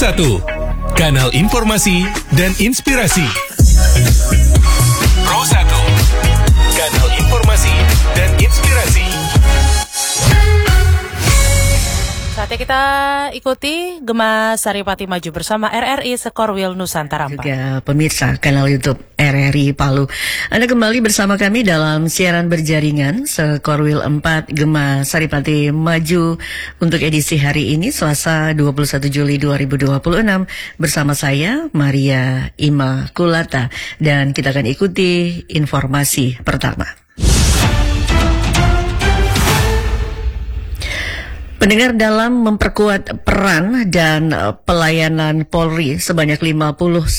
1, kanal informasi dan inspirasi. Pro 1, kanal informasi dan inspirasi. Saatnya kita ikuti Gema Saripati Maju bersama RRI Sekorwil Nusantara 4. Juga pemirsa kanal YouTube RRI Palu. Anda kembali bersama kami dalam siaran berjaringan Sekorwil 4 Gema Saripati Maju untuk edisi hari ini Selasa 21 Juli 2026 bersama saya Maria Immaculata, dan kita akan ikuti informasi pertama. Pendengar, dalam memperkuat peran dan pelayanan Polri, sebanyak 51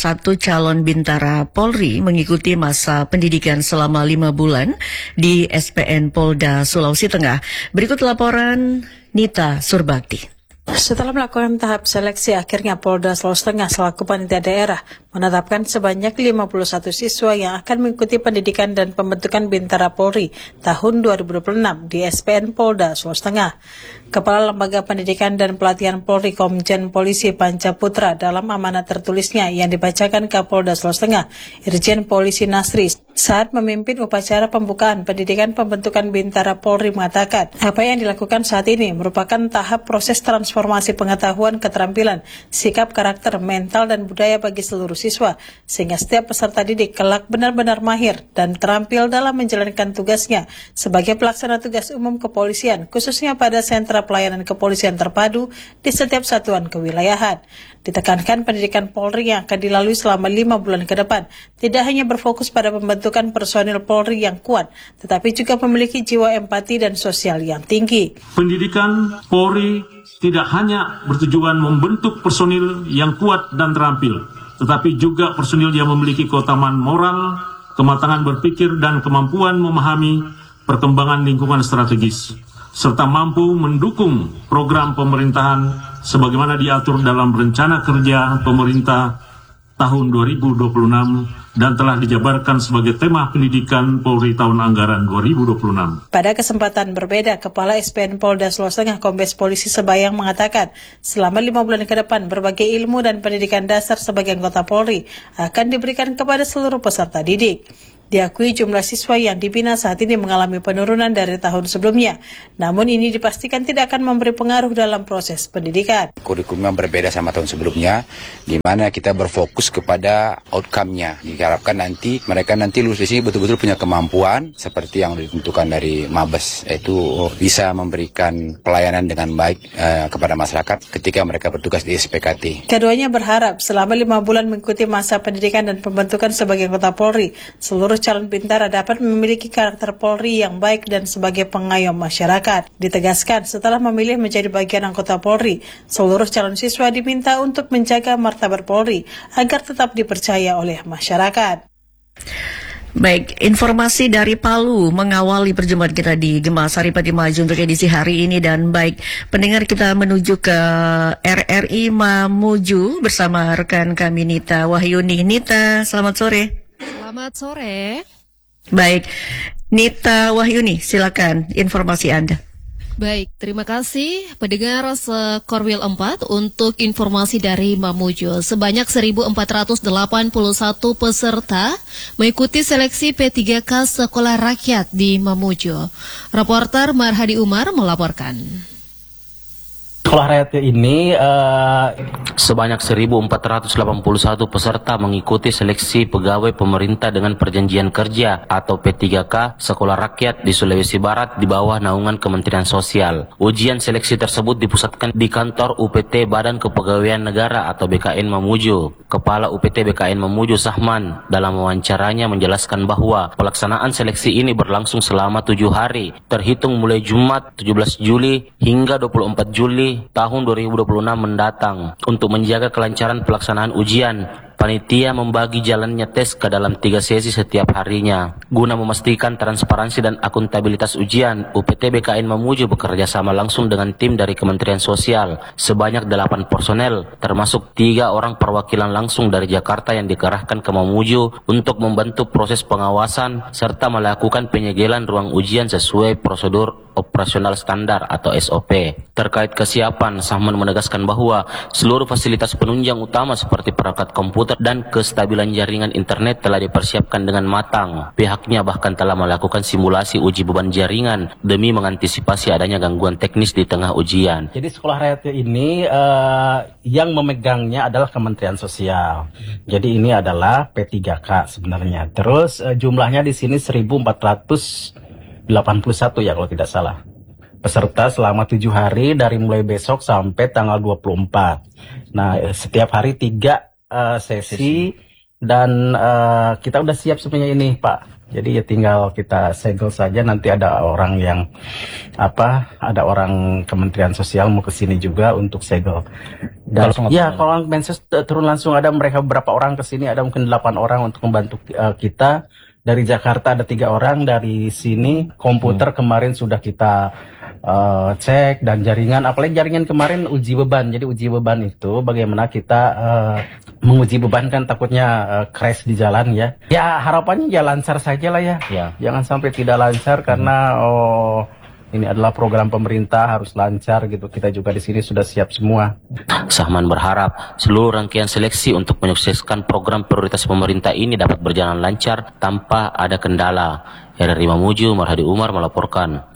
calon bintara Polri mengikuti masa pendidikan selama 5 bulan di SPN Polda Sulawesi Tengah. Berikut laporan Nita Surbakti. Setelah melakukan tahap seleksi, akhirnya Polda Sulawesi Tengah selaku panitia daerah menetapkan sebanyak 51 siswa yang akan mengikuti pendidikan dan pembentukan Bintara Polri tahun 2026 di SPN Polda Sulawesi Tengah. Kepala Lembaga Pendidikan dan Pelatihan Polri Komjen Polisi Panca Putra dalam amanat tertulisnya yang dibacakan Kapolda Sulawesi Tengah, Irjen Polisi Nasri, saat memimpin upacara pembukaan pendidikan pembentukan Bintara Polri mengatakan, apa yang dilakukan saat ini merupakan tahap proses transformasi pengetahuan, keterampilan, sikap, karakter, mental, dan budaya bagi seluruh siswa, sehingga setiap peserta didik kelak benar-benar mahir dan terampil dalam menjalankan tugasnya sebagai pelaksana tugas umum kepolisian, khususnya pada sentra pelayanan kepolisian terpadu di setiap satuan kewilayahan. Ditekankan pendidikan Polri yang akan dilalui selama 5 bulan ke depan tidak hanya berfokus pada pembentukan personil Polri yang kuat, tetapi juga memiliki jiwa empati dan sosial yang tinggi. Pendidikan Polri tidak hanya bertujuan membentuk personil yang kuat dan terampil, tetapi juga personil yang memiliki keutamaan moral, kematangan berpikir, dan kemampuan memahami perkembangan lingkungan strategis, serta mampu mendukung program pemerintahan sebagaimana diatur dalam rencana kerja pemerintah tahun 2026 dan telah dijabarkan sebagai tema pendidikan Polri tahun anggaran 2026. Pada kesempatan berbeda, Kepala SPN Polda Sulawesi Tengah Kombes Polisi Sebayang mengatakan, selama 5 bulan ke depan berbagai ilmu dan pendidikan dasar sebagai anggota Polri akan diberikan kepada seluruh peserta didik. Diakui jumlah siswa yang dibina saat ini mengalami penurunan dari tahun sebelumnya, namun ini dipastikan tidak akan memberi pengaruh dalam proses pendidikan. Kurikulum yang berbeda sama tahun sebelumnya, di mana kita berfokus kepada outcome-nya. Diharapkan nanti mereka lulus di sini betul-betul punya kemampuan seperti yang ditentukan dari Mabes, yaitu bisa memberikan pelayanan dengan baik kepada masyarakat ketika mereka bertugas di SPKT. Keduanya berharap selama 5 bulan mengikuti masa pendidikan dan pembentukan sebagai anggota Polri, seluruh calon bintara dapat memiliki karakter Polri yang baik dan sebagai pengayom masyarakat. Ditegaskan, setelah memilih menjadi bagian anggota Polri, seluruh calon siswa diminta untuk menjaga martabat Polri agar tetap dipercaya oleh masyarakat. Baik, informasi dari Palu mengawali perjumpaan kita di Gema Saripati Maju untuk edisi hari ini. Dan baik, pendengar, kita menuju ke RRI Mamuju bersama rekan kami Nita Wahyuni. Nita, selamat sore. Selamat sore. Baik, Nita Wahyuni, silakan informasi Anda. Baik, terima kasih pendengar Sekorwil 4 untuk informasi dari Mamuju. Sebanyak 1.481 peserta mengikuti seleksi P3K Sekolah Rakyat di Mamuju. Reporter Marhadi Umar melaporkan. Sekolah rakyat ini sebanyak 1.481 peserta mengikuti seleksi pegawai pemerintah dengan perjanjian kerja atau P3K Sekolah Rakyat di Sulawesi Barat di bawah naungan Kementerian Sosial. Ujian seleksi tersebut dipusatkan di kantor UPT Badan Kepegawaian Negara atau BKN Mamuju. Kepala UPT BKN Mamuju Sahman dalam wawancaranya menjelaskan bahwa pelaksanaan seleksi ini berlangsung selama 7 hari, terhitung mulai Jumat 17 Juli hingga 24 Juli tahun 2026 mendatang. Untuk menjaga kelancaran pelaksanaan ujian, Panitia membagi jalannya tes ke dalam 3 sesi setiap harinya. Guna memastikan transparansi dan akuntabilitas ujian, UPT BKN Mamuju bekerja sama langsung dengan tim dari Kementerian Sosial. Sebanyak 8 personel, termasuk 3 orang perwakilan langsung dari Jakarta yang dikerahkan ke Mamuju untuk membantu proses pengawasan serta melakukan penyegelan ruang ujian sesuai prosedur operasional standar atau SOP. Terkait kesiapan, Sahman menegaskan bahwa seluruh fasilitas penunjang utama seperti perangkat komputer dan kestabilan jaringan internet telah dipersiapkan dengan matang. Pihaknya bahkan telah melakukan simulasi uji beban jaringan demi mengantisipasi adanya gangguan teknis di tengah ujian. Jadi sekolah rakyat ini yang memegangnya adalah Kementerian Sosial. Jadi ini adalah P3K sebenarnya. Terus jumlahnya di sini 1.481 ya kalau tidak salah. Peserta selama 7 hari dari mulai besok sampai tanggal 24. Nah, setiap hari 3 sesi dan kita udah siap sebenarnya ini, Pak. Jadi ya tinggal kita segel saja, nanti ada orang yang ada orang Kementerian Sosial mau ke sini juga untuk segel. Dan kalau Mensos turun langsung, ada mereka beberapa orang ke sini, ada mungkin 8 orang untuk membantu kita. Dari Jakarta ada 3 orang, dari sini komputer kemarin sudah kita cek, dan jaringan, apalagi jaringan kemarin uji beban. Jadi uji beban itu bagaimana kita menguji beban, kan takutnya crash di jalan ya. Ya harapannya ya lancar saja lah ya. Jangan sampai tidak lancar karena ini adalah program pemerintah, harus lancar gitu. Kita juga di sini sudah siap semua. Sahman berharap seluruh rangkaian seleksi untuk menyukseskan program prioritas pemerintah ini dapat berjalan lancar tanpa ada kendala. RRI Mamuju, Marhadi Umar melaporkan.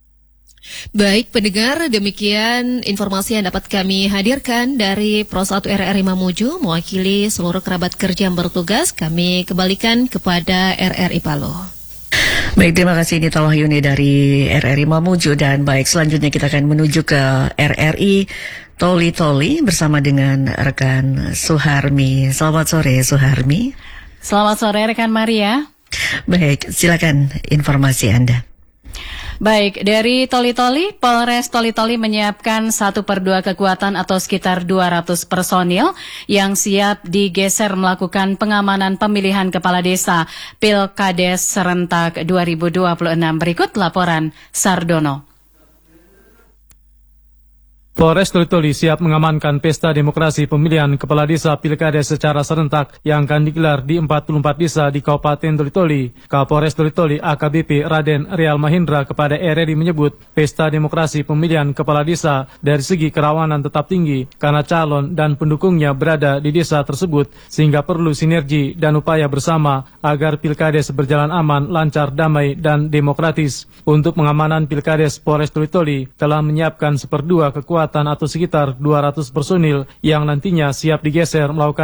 Baik pendengar, demikian informasi yang dapat kami hadirkan dari Pros 1 RRI Mamuju mewakili seluruh kerabat kerja yang bertugas. Kami kembalikan kepada RRI Palu. Baik, terima kasih Nita Wahyuni dari RRI Mamuju. Dan baik, selanjutnya kita akan menuju ke RRI Toli-Toli bersama dengan rekan Suharmi. Selamat sore Suharmi. Selamat sore rekan Maria. Baik, silakan informasi Anda. Baik, dari Toli-Toli, Polres Toli-Toli menyiapkan 1/2 kekuatan atau sekitar 200 personil yang siap digeser melakukan pengamanan pemilihan kepala desa Pilkades serentak 2026. Berikut laporan Sardono. Polres Toli-Toli siap mengamankan pesta demokrasi pemilihan kepala desa Pilkades secara serentak yang akan digelar di 44 desa di Kabupaten Toli-Toli. Kapolres Toli-Toli AKBP Raden Real Mahendra kepada RRI menyebut pesta demokrasi pemilihan kepala desa dari segi kerawanan tetap tinggi karena calon dan pendukungnya berada di desa tersebut, sehingga perlu sinergi dan upaya bersama agar Pilkades berjalan aman, lancar, damai, dan demokratis. Untuk pengamanan Pilkades, Polres Toli-Toli telah menyiapkan 1/2 kekuatan atau sekitar 200 personil yang nantinya siap digeser melakukan